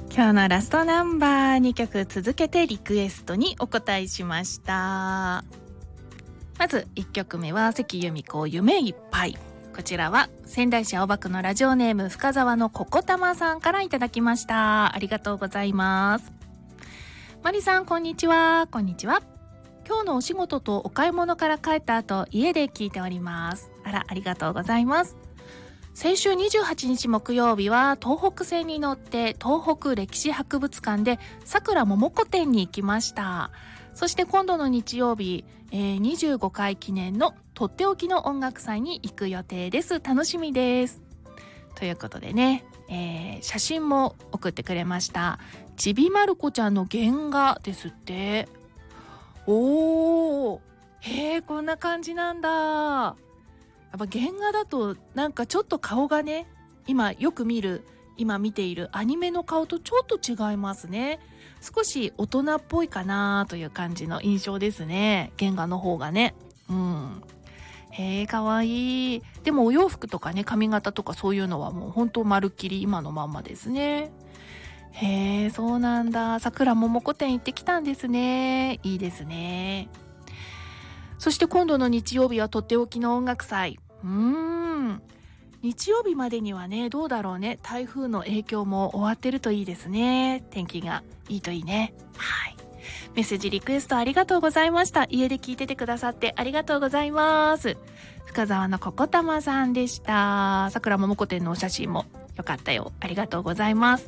今日のラストナンバー2曲続けてリクエストにお答えしました。まず1曲目は関由美子夢いっぱい。こちらは仙台市青葉区のラジオネーム深沢のここたまさんからいただきました。ありがとうございます。マリさん、こんにちは。こんにちは。今日のお仕事とお買い物から帰った後、家で聞いております。ありがとうございます。先週28日木曜日は東北線に乗って東北歴史博物館でさくらももこ展に行きました。そして今度の日曜日、25回記念のとっておきの音楽祭に行く予定です。楽しみです。ということでね、写真も送ってくれました。ちびまる子ちゃんの原画ですって。おー、こんな感じなんだ。やっぱ原画だとなんかちょっと顔がね、今見ているアニメの顔とちょっと違いますね。少し大人っぽいかなという感じの印象ですね、原画の方がね。かわいい。でもお洋服とかね、髪型とかそういうのはもう本当まるっきり今のまんまですね。そうなんだ。桜ももこ展行ってきたんですね。いいですね。そして今度の日曜日はとっておきの音楽祭。日曜日までにはね、どうだろうね。台風の影響も終わってるといいですね。天気がいいといいね。はい。メッセージリクエストありがとうございました。家で聞いててくださってありがとうございます。深沢のここたまさんでした。桜ももこ展のお写真もよかったよ。ありがとうございます。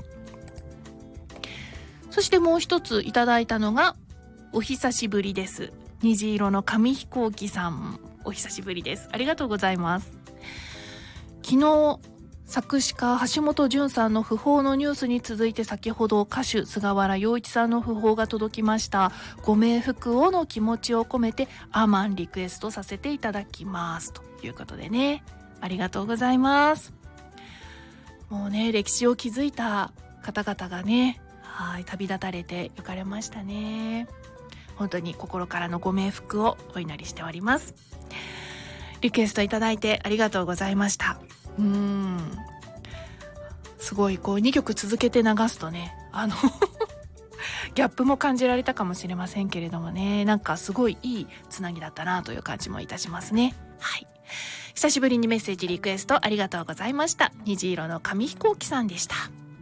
そしてもう一ついただいたのが、お久しぶりです。虹色の紙飛行機さん、お久しぶりです。ありがとうございます。昨日、作詞家橋本淳さんの訃報のニュースに続いて、先ほど歌手菅原洋一さんの訃報が届きました。ご冥福をの気持ちを込めてアマンリクエストさせていただきますということでね、ありがとうございます。もうね、歴史を築いた方々がね、旅立たれて行かれましたね。本当に心からのご冥福をお祈りしております。リクエストいただいてありがとうございました。すごい2曲続けて流すとね、ギャップも感じられたかもしれませんけれどもね、なんかすごいいいつなぎだったなという感じもいたしますね。はい。久しぶりにメッセージリクエストありがとうございました。虹色の紙飛行機さんでした。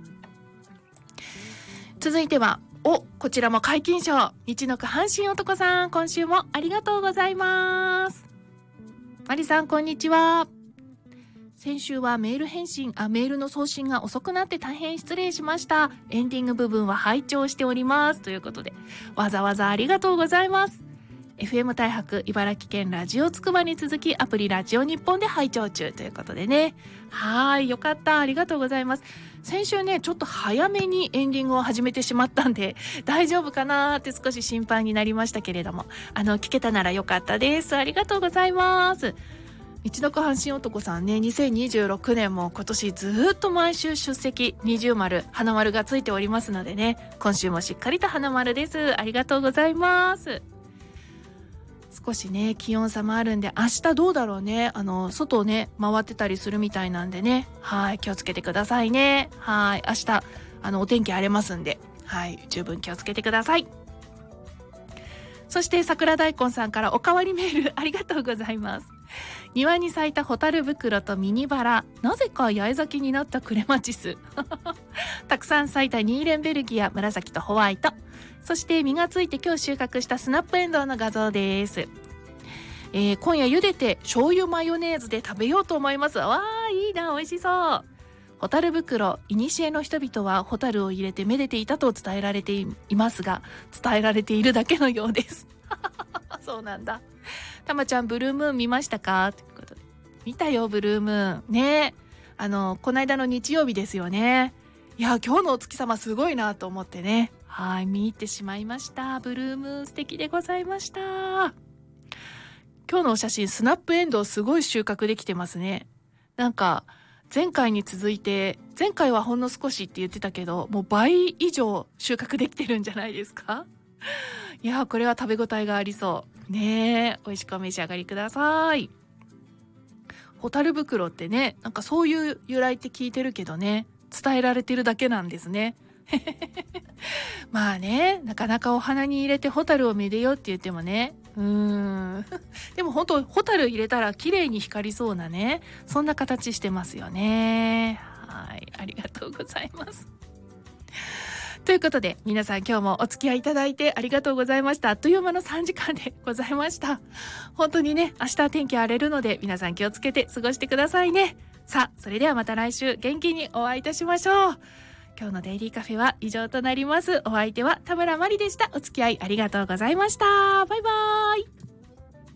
続いては、こちらも皆勤賞、日の区阪神男さん、今週もありがとうございます。マリさん、こんにちは。先週はメールの送信が遅くなって大変失礼しました。エンディング部分は拝聴しておりますということで、わざわざありがとうございます。FM 大白茨城県ラジオつくばに続き、アプリラジオ日本で拝聴中ということでね。よかった、ありがとうございます。先週ね、ちょっと早めにエンディングを始めてしまったんで、大丈夫かなって少し心配になりましたけれども、聞けたならよかったです。ありがとうございます。道のく阪神男さんね、2026年も今年ずっと毎週出席、20丸花丸がついておりますのでね、今週もしっかりと花丸です。ありがとうございます。少しね、気温差もあるんで、明日どうだろうね。外をね、回ってたりするみたいなんでね。気をつけてくださいね。明日、お天気荒れますんで、十分気をつけてください。そして、桜大根さんからおかわりメールありがとうございます。庭に咲いたホタル袋とミニバラ、なぜか八重咲きになったクレマチス。たくさん咲いたニーレンベルギア、紫とホワイト。そして実がついて今日収穫したスナップエンドウの画像です。今夜茹でて醤油マヨネーズで食べようと思います。わー、いいな、美味しそう。ホタル袋、古の人々はホタルを入れてめでていたと伝えられていますが、伝えられているだけのようです。そうなんだ。たまちゃん、ブルームーン見ましたかということで。見たよ、ブルームーンね。この間の日曜日ですよね。いや、今日のお月様すごいなと思ってね、見入ってしまいました。ブルームーン素敵でございました。今日のお写真、スナップエンドウすごい収穫できてますね。なんか前回に続いて、前回はほんの少しって言ってたけど、もう倍以上収穫できてるんじゃないですか。いや、これは食べ応えがありそうね。美味しくお召し上がりください。ホタル袋ってね、なんかそういう由来って聞いてるけどね、伝えられてるだけなんですね。 まあね、なかなかお花に入れてホタルをめでようって言ってもね、でも本当ホタル入れたら綺麗に光りそうなね、そんな形してますよね。はい、ありがとうございます。ということで皆さん今日もお付き合いいただいてありがとうございました。あっという間の3時間でございました。本当にね、明日天気荒れるので皆さん気をつけて過ごしてくださいね。さあ、それではまた来週元気にお会いいたしましょう。今日のデイリーカフェは以上となります。お相手は田村まりでした。お付き合いありがとうございました。バイバーイ。